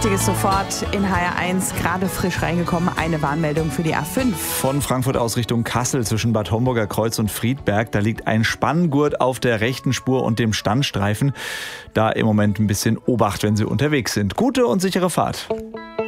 Wichtiges sofort in HR1, gerade frisch reingekommen, eine Warnmeldung für die A5. Von Frankfurt aus Richtung Kassel zwischen Bad Homburger Kreuz und Friedberg. Da liegt ein Spanngurt auf der rechten Spur und dem Standstreifen. Da im Moment ein bisschen Obacht, wenn Sie unterwegs sind. Gute und sichere Fahrt.